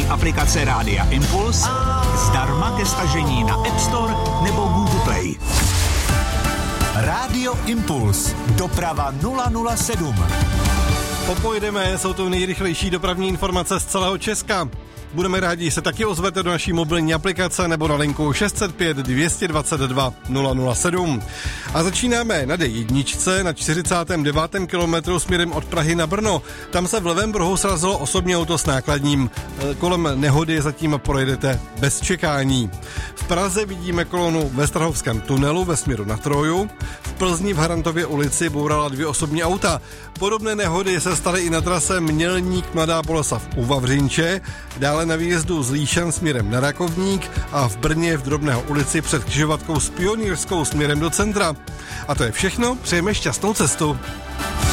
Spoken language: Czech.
aplikace Rádia Impuls zdarma ke stažení na App Store nebo Google Play. Rádio Impuls. Doprava 007. Popojdeme, jsou to nejrychlejší dopravní informace z celého Česka. Budeme rádi, se taky ozvete do naší mobilní aplikace nebo na linku 605 222 007. A začínáme na D1 na 49. kilometru směrem od Prahy na Brno. Tam se v levém pruhu srazilo osobní auto s nákladním. Kolem nehody zatím projedete bez čekání. V Praze vidíme kolonu ve Strahovském tunelu ve směru na Troju. V Plzni v Harantově ulici bourala 2 osobní auta. Podobné nehody se staly i na trase Mělník Mladá Boleslav u Vavřinče, dále na výjezdu z Líšan směrem na Rakovník a v Brně v Drobného ulici před křižovatkou s Pionýrskou směrem do centra. A to je všechno, přejeme šťastnou cestu.